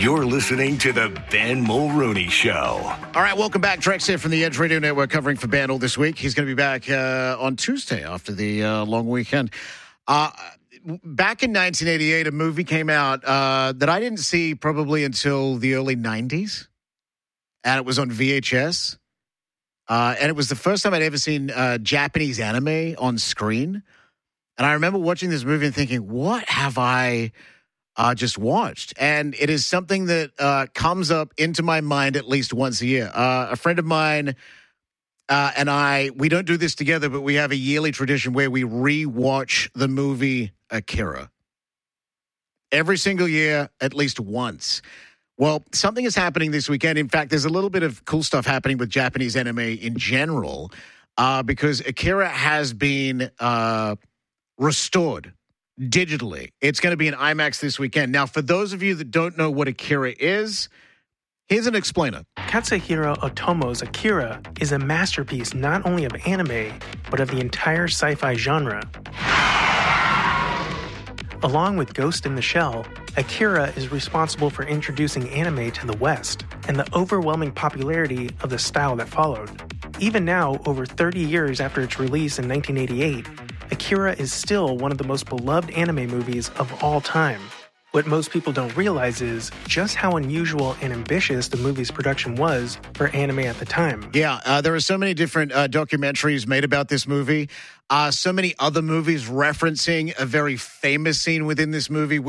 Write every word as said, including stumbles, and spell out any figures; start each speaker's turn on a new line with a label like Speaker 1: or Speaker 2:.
Speaker 1: You're listening to the Ben Mulrooney Show.
Speaker 2: All right, welcome back. Drex here from the Edge Radio Network covering for Ben all this week. He's going to be back uh, on Tuesday after the uh, long weekend. Uh, back in nineteen eighty-eight, a movie came out uh, that I didn't see probably until the early nineties, and it was on V H S. Uh, and it was the first time I'd ever seen uh, Japanese anime on screen. And I remember watching this movie and thinking, what have I uh, just watched? And it is something that uh, comes up into my mind at least once a year. Uh, a friend of mine uh, and I, we don't do this together, but we have a yearly tradition where we rewatch the movie Akira. Every single year, at least once. Well, something is happening this weekend. In fact, there's a little bit of cool stuff happening with Japanese anime in general uh, because Akira has been uh, restored digitally. It's going to be in IMAX this weekend. Now, for those of you that don't know what Akira is, here's an explainer.
Speaker 3: Katsuhiro Otomo's Akira is a masterpiece not only of anime, but of the entire sci-fi genre. Along with Ghost in the Shell, Akira is responsible for introducing anime to the West and the overwhelming popularity of the style that followed. Even now, over thirty years after its release in nineteen eighty-eight, Akira is still one of the most beloved anime movies of all time. What most people don't realize is just how unusual and ambitious the movie's production was for anime at the time.
Speaker 2: Yeah, uh, there are so many different uh, documentaries made about this movie. Uh, so many other movies referencing a very famous scene within this movie.